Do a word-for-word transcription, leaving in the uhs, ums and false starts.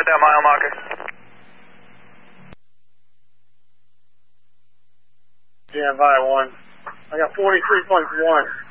at that mile marker. Stand by one. I got forty-three point one.